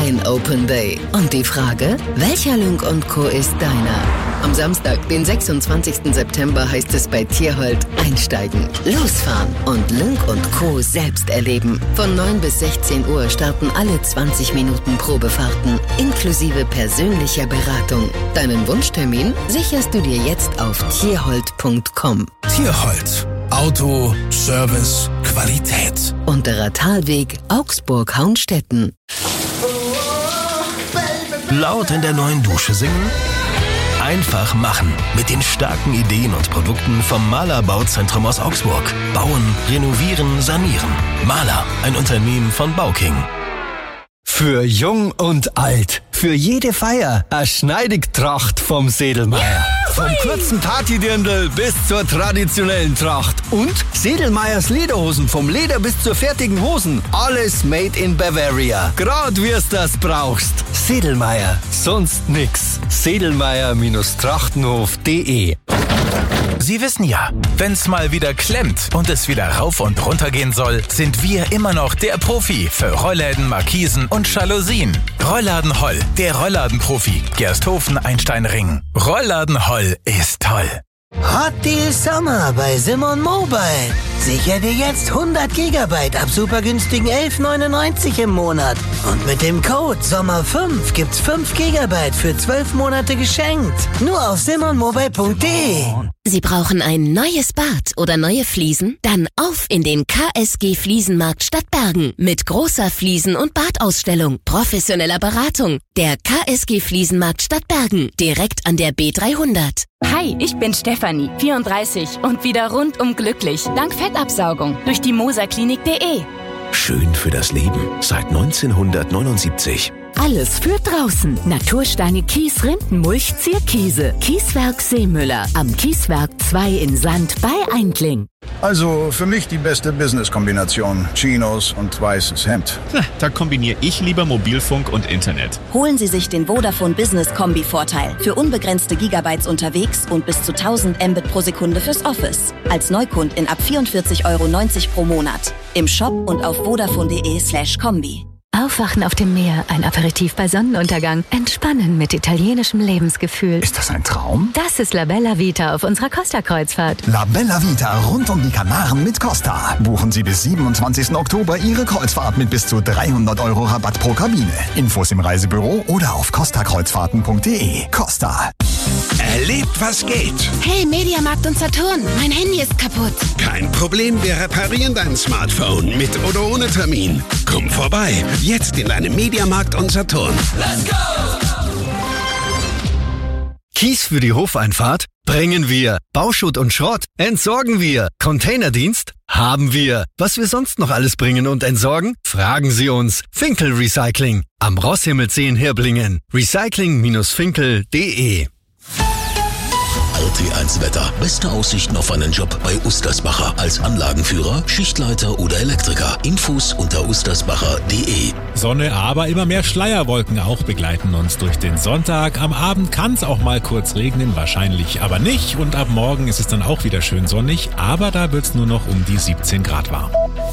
Dein Open Day. Und die Frage, welcher Lynk & Co. ist deiner? Am Samstag, den 26. September, heißt es bei Tierhold einsteigen, losfahren und Lynk & Co. selbst erleben. Von 9 bis 16 Uhr starten alle 20 Minuten Probefahrten, inklusive persönlicher Beratung. Deinen Wunschtermin sicherst du dir jetzt auf tierhold.com. Tierhold. Auto, Service, Qualität. Unterer Talweg, Augsburg-Haunstetten. Laut in der neuen Dusche singen? Einfach machen. Mit den starken Ideen und Produkten vom Mahler Bauzentrum aus Augsburg. Bauen, renovieren, sanieren. Mahler, ein Unternehmen von Bauking. Für jung und alt. Für jede Feier. Eine Schneidigtracht vom Sedelmeier. Vom kurzen Partydirndl bis zur traditionellen Tracht. Und Sedelmeiers Lederhosen. Vom Leder bis zur fertigen Hosen. Alles made in Bavaria. Grad wir's das brauchst. Sedelmeier. Sonst nix. Sedelmeier-trachtenhof.de. Sie wissen ja, wenn's mal wieder klemmt und es wieder rauf und runter gehen soll, sind wir immer noch der Profi für Rollläden, Markisen und Jalousien. Rollladen Holl, der Rollladenprofi. Gersthofen, Einstein-Ring. Rollladen Holl ist toll. Hot Deal Summer bei Simon Mobile. Sicher dir jetzt 100 GB ab super günstigen 11,99 im Monat. Und mit dem Code SOMMER5 gibt's 5 GB für 12 Monate geschenkt. Nur auf simonmobile.de. Sie brauchen ein neues Bad oder neue Fliesen? Dann auf in den KSG Fliesenmarkt Stadtbergen mit großer Fliesen- und Badausstellung, professioneller Beratung. Der KSG Fliesenmarkt Stadtbergen, direkt an der B300. Hi, ich bin Stefanie, 34 und wieder rundum glücklich, dank Fettabsaugung durch die moserklinik.de. Schön für das Leben seit 1979. Alles für draußen. Natursteine, Kies, Rindenmulch, Zierkiese. Kieswerk Seemüller. Am Kieswerk 2 in Sand bei Eindling. Also für mich die beste Business-Kombination. Chinos und weißes Hemd. Da kombiniere ich lieber Mobilfunk und Internet. Holen Sie sich den Vodafone Business Kombi-Vorteil. Für unbegrenzte Gigabytes unterwegs und bis zu 1000 Mbit pro Sekunde fürs Office. Als Neukundin ab 44,90 € pro Monat. Im Shop und auf vodafone.de/kombi. Aufwachen auf dem Meer, ein Aperitif bei Sonnenuntergang, entspannen mit italienischem Lebensgefühl. Ist das ein Traum? Das ist La Bella Vita auf unserer Costa-Kreuzfahrt. La Bella Vita rund um die Kanaren mit Costa. Buchen Sie bis 27. Oktober Ihre Kreuzfahrt mit bis zu 300 € Rabatt pro Kabine. Infos im Reisebüro oder auf costakreuzfahrten.de. Costa. Erlebt, was geht. Hey, Mediamarkt und Saturn, mein Handy ist kaputt. Kein Problem, wir reparieren dein Smartphone mit oder ohne Termin. Komm vorbei, jetzt in deinem Mediamarkt und Saturn. Let's go! Kies für die Hofeinfahrt? Bringen wir. Bauschutt und Schrott? Entsorgen wir. Containerdienst? Haben wir. Was wir sonst noch alles bringen und entsorgen? Fragen Sie uns. Finkel Recycling. Am Rosshimmelsee in Hirblingen. Recycling-finkel.de. RT1 Wetter. Beste Aussichten auf einen Job bei Ustersbacher. Als Anlagenführer, Schichtleiter oder Elektriker. Infos unter ustersbacher.de. Sonne, aber immer mehr Schleierwolken auch begleiten uns durch den Sonntag. Am Abend kann es auch mal kurz regnen, wahrscheinlich aber nicht. Und ab morgen ist es dann auch wieder schön sonnig, aber da wird es nur noch um die 17 Grad warm.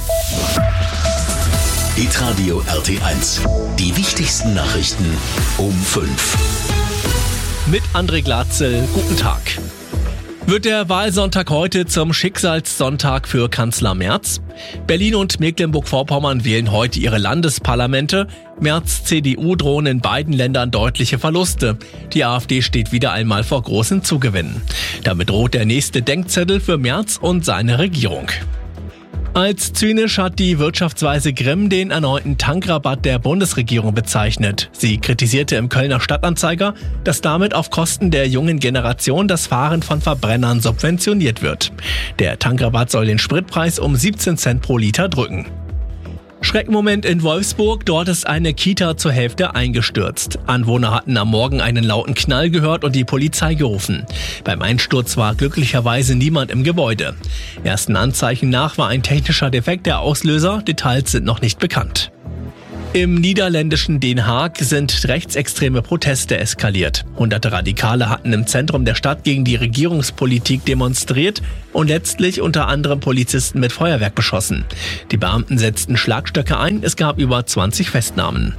Hitradio RT1. Die wichtigsten Nachrichten um 5. Mit André Glatzel, guten Tag. Wird der Wahlsonntag heute zum Schicksalssonntag für Kanzler Merz? Berlin und Mecklenburg-Vorpommern wählen heute ihre Landesparlamente. Merz' CDU drohen in beiden Ländern deutliche Verluste. Die AfD steht wieder einmal vor großen Zugewinnen. Damit droht der nächste Denkzettel für Merz und seine Regierung. Als zynisch hat die Wirtschaftsweise Grimm den erneuten Tankrabatt der Bundesregierung bezeichnet. Sie kritisierte im Kölner Stadtanzeiger, dass damit auf Kosten der jungen Generation das Fahren von Verbrennern subventioniert wird. Der Tankrabatt soll den Spritpreis um 17 Cent pro Liter drücken. Schreckmoment in Wolfsburg, dort ist eine Kita zur Hälfte eingestürzt. Anwohner hatten am Morgen einen lauten Knall gehört und die Polizei gerufen. Beim Einsturz war glücklicherweise niemand im Gebäude. Ersten Anzeichen nach war ein technischer Defekt der Auslöser, Details sind noch nicht bekannt. Im niederländischen Den Haag sind rechtsextreme Proteste eskaliert. Hunderte Radikale hatten im Zentrum der Stadt gegen die Regierungspolitik demonstriert und letztlich unter anderem Polizisten mit Feuerwerk beschossen. Die Beamten setzten Schlagstöcke ein, es gab über 20 Festnahmen.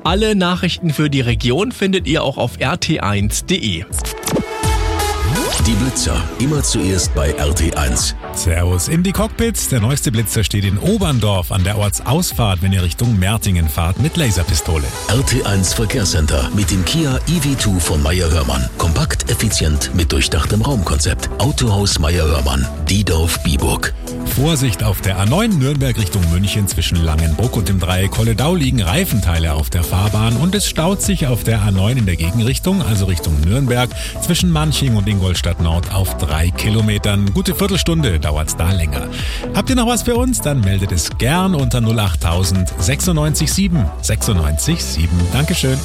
Alle Nachrichten für die Region findet ihr auch auf rt1.de. Die Blitzer, immer zuerst bei RT1. Servus in die Cockpits. Der neueste Blitzer steht in Oberndorf an der Ortsausfahrt, wenn ihr Richtung Mertingen fahrt, mit Laserpistole. RT1 Verkehrscenter mit dem Kia EV2 von Meyer-Hörmann. Kompakt, effizient, mit durchdachtem Raumkonzept. Autohaus Meyer-Hörmann, Diedorf-Biburg. Vorsicht auf der A9 Nürnberg Richtung München zwischen Langenbruck und dem Dreieck Holledau liegen Reifenteile auf der Fahrbahn und es staut sich auf der A9 in der Gegenrichtung, also Richtung Nürnberg, zwischen Manching und Ingolstadt Nord auf 3 Kilometern. Gute Viertelstunde dauert's da länger. Habt ihr noch was für uns? Dann meldet es gern unter 08000 96 7 96 7. Dankeschön.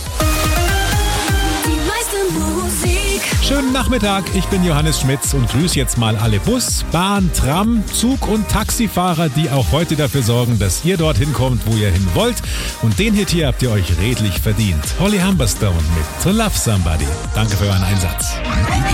Schönen Nachmittag, ich bin Johannes Schmitz und grüße jetzt mal alle Bus-, Bahn-, Tram-, Zug- und Taxifahrer, die auch heute dafür sorgen, dass ihr dorthin kommt, wo ihr hin wollt. Und den Hit hier habt ihr euch redlich verdient. Holly Humberstone mit To Love Somebody. Danke für euren Einsatz.